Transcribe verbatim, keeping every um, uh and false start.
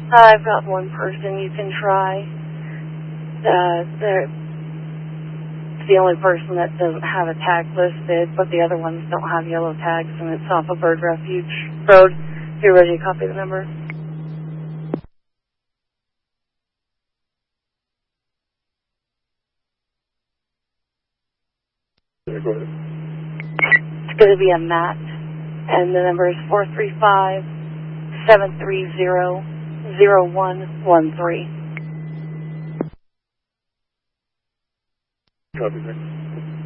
I've got one person you can try. Uh, they're the only person that doesn't have a tag listed, but the other ones don't have yellow tags, and it's off of Bird Refuge Road. If you're ready to copy the number. Yeah, go ahead. It's going to be a Matt, and the number is four three five, seven three zero, zero one one three. Copy, thanks.